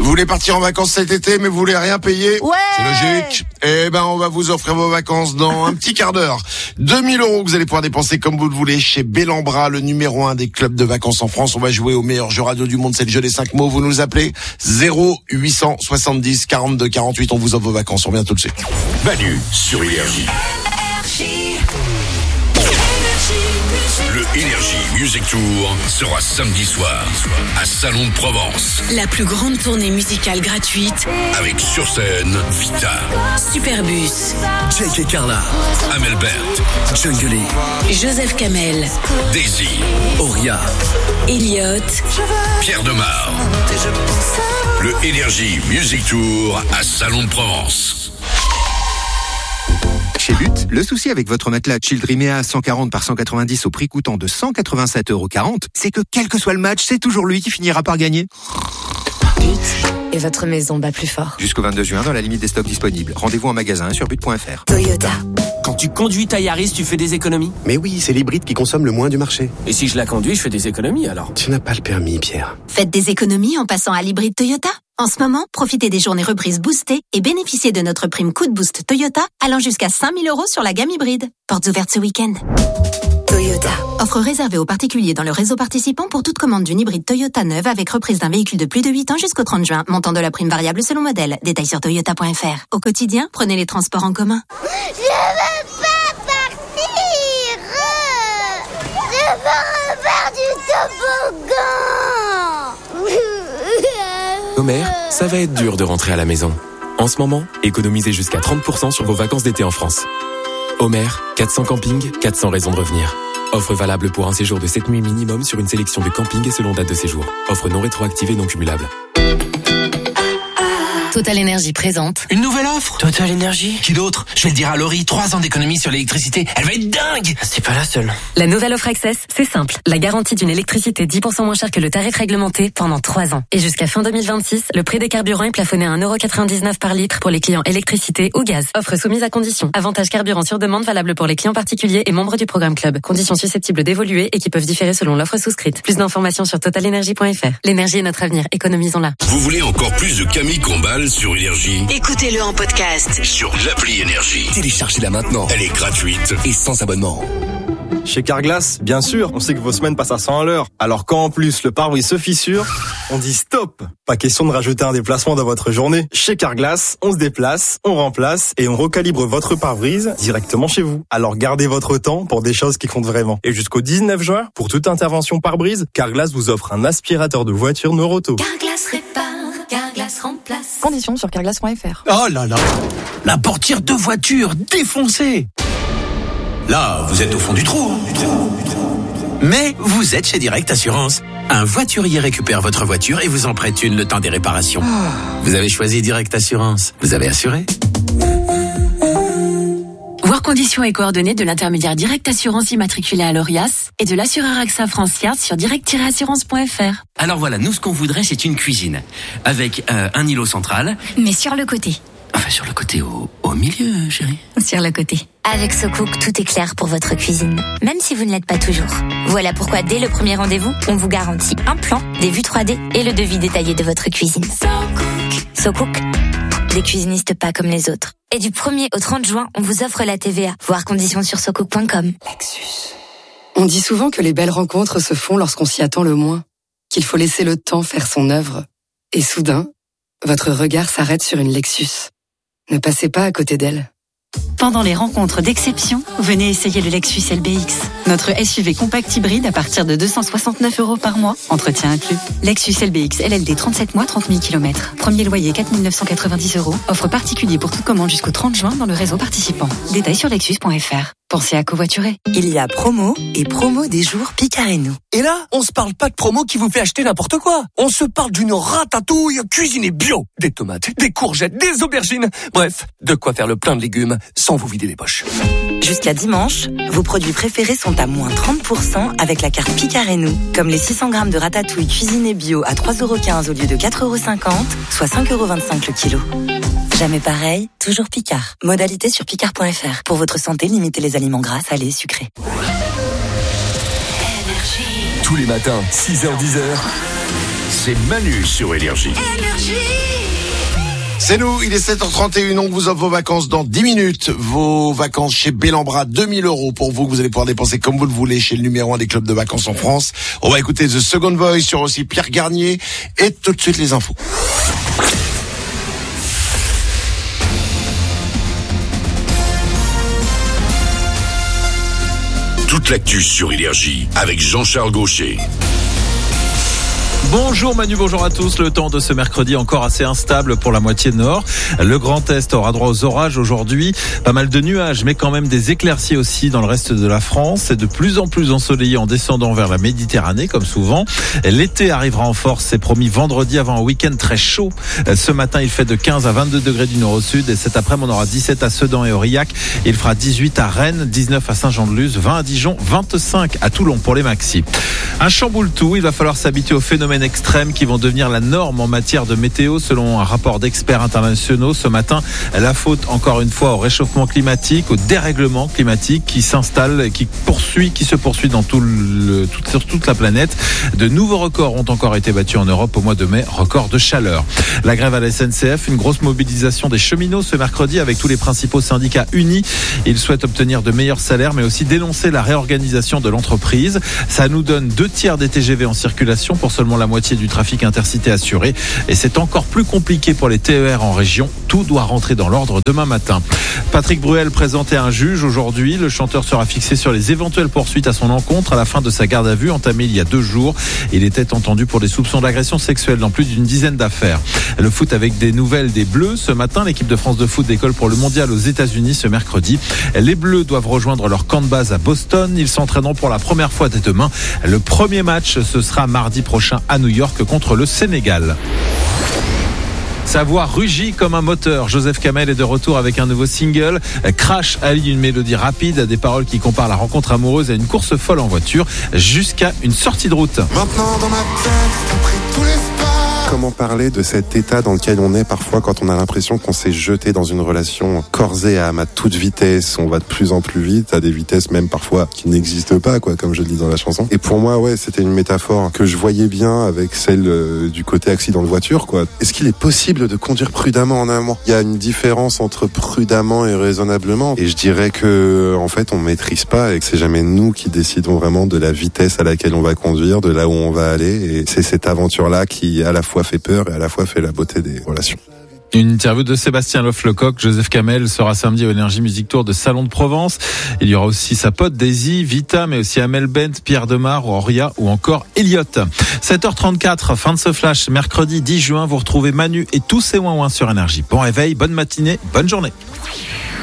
Vous voulez partir en vacances cet été, mais vous voulez rien payer? Ouais. C'est logique. Eh ben, on va vous offrir vos vacances dans un petit quart d'heure. 2000 € que vous allez pouvoir dépenser comme vous le voulez chez Bellambra, le numéro 1 des clubs de vacances en France. On va jouer au meilleur jeu radio du monde. C'est le jeu des 5 mots. Vous nous appelez 0870 42 48. On vous offre vos vacances. On revient tout de suite. Manu sur Énergie. Le Énergie Music Tour sera samedi soir à Salon de Provence. La plus grande tournée musicale gratuite Avec sur scène Vita, Superbus, Jake et Carla, Amel Bert, Jungley, Joseph Kamel, Daisy, Oria, Elliott, Pierre Demar. Le Énergie Music Tour à Salon de Provence. Chez But, le souci avec votre matelas Childrimea 140 par 190 au prix coûtant de 187,40 €, c'est que quel que soit le match, c'est toujours lui qui finira par gagner. But, et votre maison bat plus fort. Jusqu'au 22 juin, dans la limite des stocks disponibles. Rendez-vous en magasin sur but.fr. Toyota. Quand tu conduis ta Yaris, tu fais des économies. Mais oui, c'est l'hybride qui consomme le moins du marché. Et si je la conduis, je fais des économies alors. Tu n'as pas le permis, Pierre. Faites des économies en passant à l'hybride Toyota. En ce moment, profitez des journées reprises boostées et bénéficiez de notre prime coup de boost Toyota allant jusqu'à 5 000 € sur la gamme hybride. Portes ouvertes ce week-end. Toyota. Offre réservée aux particuliers dans le réseau participant pour toute commande d'une hybride Toyota neuve avec reprise d'un véhicule de plus de 8 ans jusqu'au 30 juin. Montant de la prime variable selon modèle. Détails sur toyota.fr. Au quotidien, prenez les transports en commun. Je veux pas partir. Je veux refaire du toboggan. Homer, ça va être dur de rentrer à la maison. En ce moment, économisez jusqu'à 30% sur vos vacances d'été en France. Homer, 400 campings, 400 raisons de revenir. Offre valable pour un séjour de 7 nuits minimum sur une sélection de campings et selon date de séjour. Offre non rétroactive et non cumulable. Total Énergie présente. Une nouvelle offre Total Énergie. Qui d'autre? Je vais le dire à Laurie, 3 ans d'économie sur l'électricité. Elle va être dingue. C'est pas la seule. La nouvelle offre Access, c'est simple. La garantie d'une électricité 10% moins chère que le tarif réglementé pendant 3 ans. Et jusqu'à fin 2026, le prix des carburants est plafonné à 1,99 € par litre pour les clients électricité ou gaz. Offre soumise à conditions. Avantage carburant sur demande valable pour les clients particuliers et membres du programme Club. Conditions susceptibles d'évoluer et qui peuvent différer selon l'offre souscrite. Plus d'informations sur totalenergie.fr. L'énergie est notre avenir. Économisons-la. Vous voulez encore plus de Camille Combal sur Énergie? écoutez-le en podcast Sur l'appli Énergie. Téléchargez-la maintenant. Elle est gratuite. Et sans abonnement. Chez Carglass, bien sûr, on sait que vos semaines passent à 100 à l'heure. Alors quand en plus le pare-brise se fissure, on dit stop. Pas question de rajouter un déplacement dans votre journée. Chez Carglass, on se déplace, on remplace et on recalibre votre pare-brise directement chez vous. Alors gardez votre temps pour des choses qui comptent vraiment. Et jusqu'au 19 juin, pour toute intervention pare-brise, Carglass vous offre un aspirateur de voiture Noroto. Carglass répare, Carglass remplace. Conditions sur carglass.fr. Oh là là, la portière de voiture défoncée. Là, vous êtes au fond du trou. Mais vous êtes chez Direct Assurance. Un voiturier récupère votre voiture et vous en prête une le temps des réparations. Vous avez choisi Direct Assurance. Vous avez assuré. Voir conditions et coordonnées de l'intermédiaire Direct Assurance immatriculé à l'ORIAS et de l'assureur AXA France Yard sur direct-assurance.fr. Alors voilà, nous ce qu'on voudrait c'est une cuisine. Avec un îlot central. Mais sur le côté. Enfin sur le côté au milieu, chérie. Sur le côté. Avec SoCook, tout est clair pour votre cuisine, même si vous ne l'êtes pas toujours. Voilà pourquoi, dès le premier rendez-vous, on vous garantit un plan, des vues 3D et le devis détaillé de votre cuisine. SoCook, des cuisinistes pas comme les autres. Et du 1er au 30 juin, on vous offre la TVA. Voir conditions sur socook.com. Lexus. On dit souvent que les belles rencontres se font lorsqu'on s'y attend le moins, qu'il faut laisser le temps faire son œuvre. Et soudain, votre regard s'arrête sur une Lexus. Ne passez pas à côté d'elle. Pendant les rencontres d'exception, venez essayer le Lexus LBX. Notre SUV compact hybride à partir de 269 € par mois, entretien inclus. Lexus LBX LLD 37 mois, 30 000 km. Premier loyer 4 990 €. Offre particulier pour toute commande jusqu'au 30 juin dans le réseau participant. Détails sur lexus.fr. Pensez à covoiturer. Il y a promo et promo des jours Picarenou. Et là, on se parle pas de promo qui vous fait acheter n'importe quoi. On se parle d'une ratatouille cuisinée bio. Des tomates, des courgettes, des aubergines. Bref, de quoi faire le plein de légumes sans vous vider les poches. Jusqu'à dimanche, vos produits préférés sont à moins 30% avec la carte Picarenou. Comme les 600 grammes de ratatouille cuisinée bio à 3,15 € au lieu de 4,50 €, soit 5,25 € le kilo. Jamais pareil, toujours Picard. Modalité sur picard.fr. Pour votre santé, limitez les aliments gras, salés, sucrés. Tous les matins, 6h-10h, c'est Manu sur Énergie. C'est nous, il est 7h31, on vous offre vos vacances dans 10 minutes. Vos vacances chez Bellambra, 2000 € pour vous, que vous allez pouvoir dépenser comme vous le voulez chez le numéro 1 des clubs de vacances en France. On va écouter The Second Voice sur aussi Pierre Garnier et tout de suite les infos. Toute l'actu sur Énergie avec Jean-Charles Gaucher. Bonjour Manu, bonjour à tous. Le temps de ce mercredi encore assez instable pour la moitié nord. Le Grand Est aura droit aux orages aujourd'hui. Pas mal de nuages, mais quand même des éclaircies aussi dans le reste de la France. C'est de plus en plus ensoleillé en descendant vers la Méditerranée, comme souvent. L'été arrivera en force, c'est promis vendredi avant un week-end très chaud. Ce matin, il fait de 15 à 22 degrés du nord au sud. Et cet après-midi, on aura 17 à Sedan et Aurillac. Il fera 18 à Rennes, 19 à Saint-Jean-de-Luz, 20 à Dijon, 25 à Toulon pour les maxis. Un chamboule tout, il va falloir s'habituer aux phénomènes extrêmes qui vont devenir la norme en matière de météo selon un rapport d'experts internationaux. Ce matin, la faute encore une fois au réchauffement climatique, au dérèglement climatique qui s'installe et qui se poursuit dans sur toute la planète. De nouveaux records ont encore été battus en Europe au mois de mai, record de chaleur. La grève à la SNCF, une grosse mobilisation des cheminots ce mercredi avec tous les principaux syndicats unis. Ils souhaitent obtenir de meilleurs salaires mais aussi dénoncer la réorganisation de l'entreprise. Ça nous donne 2/3 des TGV en circulation pour seulement la moitié du trafic intercité assuré. Et c'est encore plus compliqué pour les TER en région. Tout doit rentrer dans l'ordre demain matin. Patrick Bruel présenté à un juge aujourd'hui. Le chanteur sera fixé sur les éventuelles poursuites à son encontre à la fin de sa garde à vue entamée il y a 2 jours. Il était entendu pour des soupçons d'agression sexuelle dans plus d'une dizaine d'affaires. Le foot avec des nouvelles des Bleus. Ce matin, l'équipe de France de foot décolle pour le mondial aux États-Unis ce mercredi. Les Bleus doivent rejoindre leur camp de base à Boston. Ils s'entraîneront pour la première fois dès demain. Le premier match, ce sera mardi prochain à New York contre le Sénégal. Sa voix rugit comme un moteur. Joseph Kamel est de retour avec un nouveau single. Crash allie une mélodie rapide à des paroles qui comparent la rencontre amoureuse à une course folle en voiture jusqu'à une sortie de route. Maintenant dans ma tête, t'as pris tous les spots. Comment parler de cet état dans lequel on est parfois quand on a l'impression qu'on s'est jeté dans une relation corps et âme à toute vitesse, on va de plus en plus vite, à des vitesses même parfois qui n'existent pas, quoi, comme je le dis dans la chanson. Et pour moi, ouais, c'était une métaphore que je voyais bien avec celle du côté accident de voiture, quoi. Est-ce qu'il est possible de conduire prudemment en amour? Il y a une différence entre prudemment et raisonnablement. Et je dirais que, en fait, on maîtrise pas et que c'est jamais nous qui décidons vraiment de la vitesse à laquelle on va conduire, de là où on va aller. Et c'est cette aventure-là qui, à la fois fait peur et à la fois fait la beauté des relations. Une interview de Sébastien Loff-Lecoq. Joseph Kamel sera samedi au Énergie Music Tour de Salon de Provence. Il y aura aussi sa pote Daisy, Vita, mais aussi Amel Bent, Pierre Demar, Auria ou encore Elliot. 7h34, fin de ce flash. Mercredi 10 juin, vous retrouvez Manu et tous ses ouin-ouin sur Énergie. Bon réveil, bonne matinée, bonne journée.